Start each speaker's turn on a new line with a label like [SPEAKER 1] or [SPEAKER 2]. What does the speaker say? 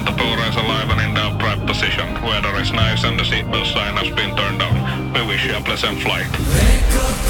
[SPEAKER 1] Santa Pura is alive and in the upright position. Weather is nice and the seatbelt sign has been turned on. We wish you a pleasant flight.
[SPEAKER 2] Wake up